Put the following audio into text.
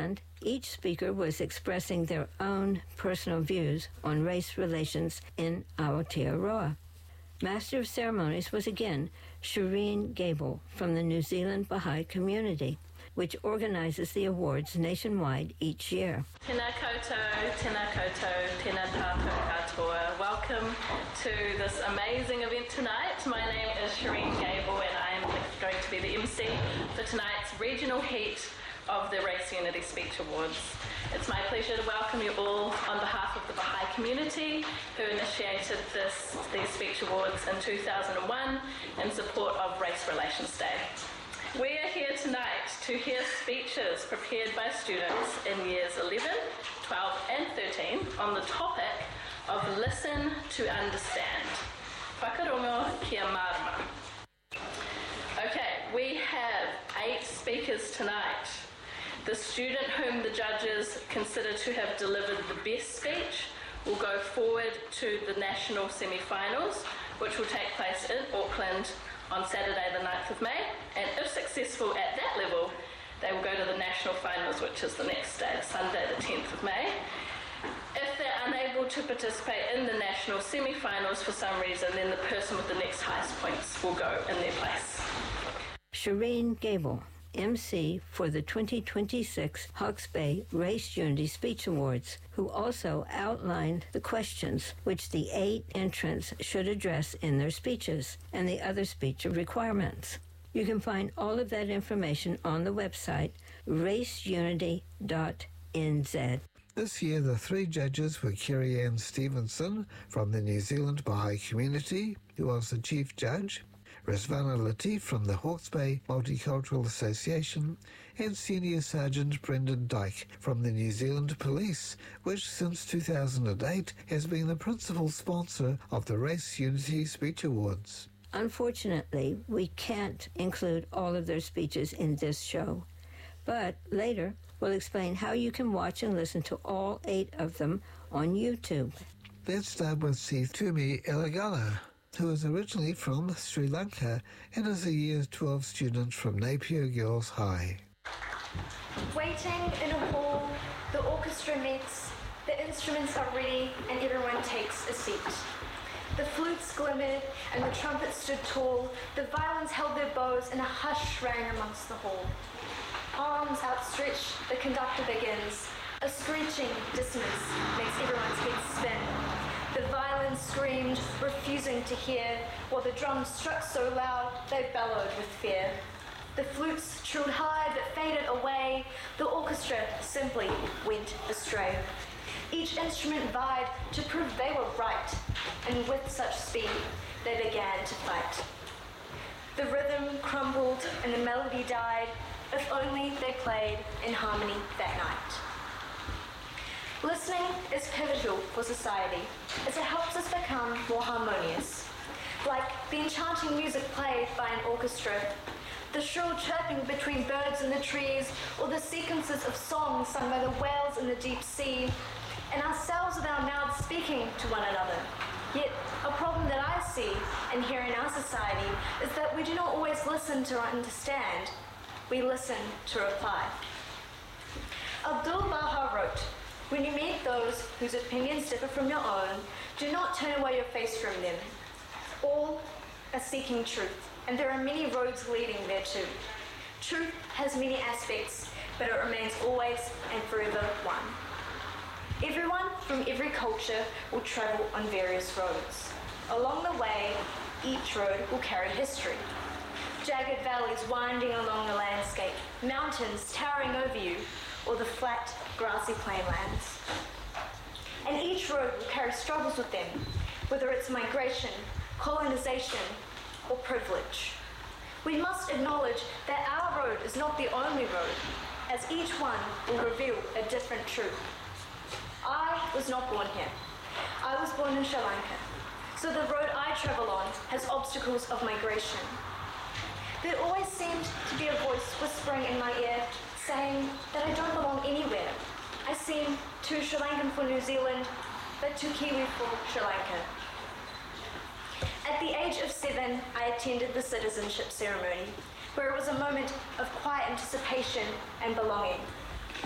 and each speaker was expressing their own personal views on race relations in Aotearoa. Master of Ceremonies was again Shireen Gable from the New Zealand Baha'i community, which organizes the awards nationwide each year. Tēnā koutou, tēnā tātou katoa. Welcome to this amazing event tonight. My name is Shireen Gable and I am going to be the MC for tonight's regional heat of the Race Unity Speech Awards. It's my pleasure to welcome you all on behalf of the Baha'i community who initiated these speech awards in 2001 in support of Race Relations Day. We are here tonight to hear speeches prepared by students in years 11, 12 and 13 on the topic of Listen to Understand. Whakarongo kia marama. Okay, we have 8 speakers tonight. The student whom the judges consider to have delivered the best speech will go forward to the national semi-finals, which will take place in Auckland on Saturday the 9th of May, and if successful at that level, they will go to the national finals, which is the next day, Sunday the 10th of May. If they're unable to participate in the national semi-finals for some reason, then the person with the next highest points will go in their place. Shireen Gable, MC for the 2026 Hawke's Bay Race Unity Speech Awards, who also outlined the questions which the 8 entrants should address in their speeches and the other speech requirements. You can find all of that information on the website raceunity.nz. This year, the 3 judges were Kerry Ann Stevenson from the New Zealand Baha'i community, who was the chief judge, Rizvana Latif from the Hawke's Bay Multicultural Association, and Senior Sergeant Brendan Dyke from the New Zealand Police, which since 2008 has been the principal sponsor of the Race Unity Speech Awards. Unfortunately, we can't include all of their speeches in this show, but later we'll explain how you can watch and listen to all 8 of them on YouTube. Let's start with Sithumi Elegala, who is originally from Sri Lanka and is a Year 12 student from Napier Girls High. Waiting in a hall, the orchestra meets, the instruments are ready and everyone takes a seat. The flutes glimmered and the trumpets stood tall, the violins held their bows and a hush rang amongst the hall. Arms outstretched, the conductor begins. A screeching dissonance makes everyone's head spin. The violins screamed, refusing to hear, while the drums struck so loud they bellowed with fear. The flutes trilled high but faded away. The orchestra simply went astray. Each instrument vied to prove they were right, and with such speed they began to fight. The rhythm crumbled and the melody died, if only they played in harmony that night. Listening is pivotal for society, as it helps us become more harmonious. Like the enchanting music played by an orchestra, the shrill chirping between birds in the trees, or the sequences of songs sung by the whales in the deep sea, and ourselves with our mouths speaking to one another. Yet, a problem that I see and hear in our society is that we do not always listen to understand, we listen to reply. Abdul Baha wrote, "When you meet those whose opinions differ from your own, do not turn away your face from them. All are seeking truth, and there are many roads leading thereto. Truth has many aspects, but it remains always and forever one. Everyone from every culture will travel on various roads. Along the way, each road will carry history. Jagged valleys winding along the landscape, mountains towering over you, or the flat, grassy plainlands. And each road will carry struggles with them, whether it's migration, colonization, or privilege. We must acknowledge that our road is not the only road, as each one will reveal a different truth. I was not born here. I was born in Sri Lanka, so the road I travel on has obstacles of migration. There always seemed to be a voice whispering in my ear, saying that I don't belong anywhere. I seem too Sri Lankan for New Zealand, but too Kiwi for Sri Lanka. At the age of 7, I attended the citizenship ceremony, where it was a moment of quiet anticipation and belonging.